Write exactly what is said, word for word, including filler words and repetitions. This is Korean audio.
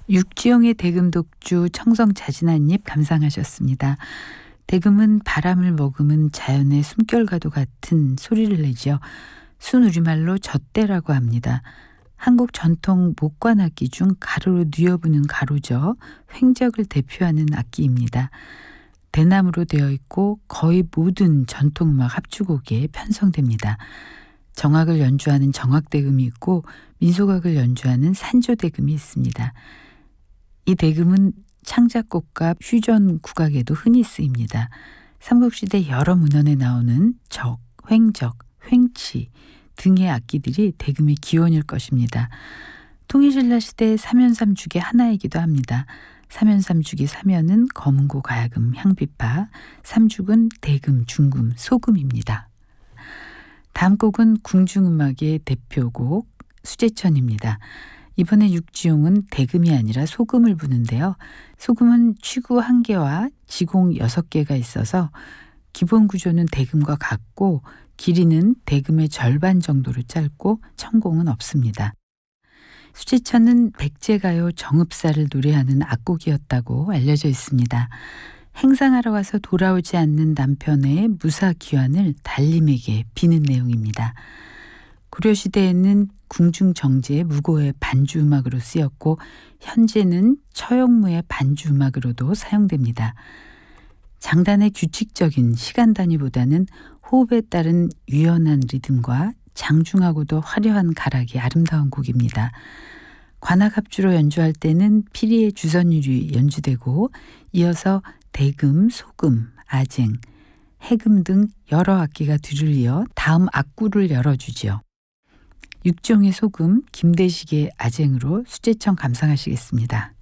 육지용의 대금 독주 청성자진 한입 감상하셨습니다. 대금은 바람을 머금은 자연의 숨결과도 같은 소리를 내지요. 순우리말로 젖대라고 합니다. 한국 전통 목관 악기 중 가로로 뉘어부는 가로죠. 횡적을 대표하는 악기입니다. 대나무로 되어 있고 거의 모든 전통음악 합주곡에 편성됩니다. 정악을 연주하는 정악대금이 있고 민속악을 연주하는 산조대금이 있습니다. 이 대금은 창작곡과 휴전 국악에도 흔히 쓰입니다. 삼국시대 여러 문헌에 나오는 적, 횡적, 횡치 등의 악기들이 대금의 기원일 것입니다. 통일신라 시대의 삼연삼죽의 하나이기도 합니다. 삼연삼죽이 사면은 검은고 가야금 향비파, 삼죽은 대금, 중금, 소금입니다. 다음 곡은 궁중음악의 대표곡 수제천입니다. 이번에 육지용은 대금이 아니라 소금을 부는데요. 소금은 취구 한 개와 지공 여섯 개가 있어서 기본 구조는 대금과 같고 길이는 대금의 절반 정도로 짧고 천공은 없습니다. 수제천은 백제가요 정읍사를 노래하는 악곡이었다고 알려져 있습니다. 행상하러 가서 돌아오지 않는 남편의 무사 귀환을 달님에게 비는 내용입니다. 고려시대에는 궁중정제의 무고의 반주음악으로 쓰였고 현재는 처용무의 반주음악으로도 사용됩니다. 장단의 규칙적인 시간 단위보다는 호흡에 따른 유연한 리듬과 장중하고도 화려한 가락이 아름다운 곡입니다. 관악합주로 연주할 때는 피리의 주선율이 연주되고 이어서 대금, 소금, 아쟁, 해금 등 여러 악기가 뒤를 이어 다음 악구를 열어주지요. 육종의 소금, 김대식의 아쟁으로 수제천 감상하시겠습니다.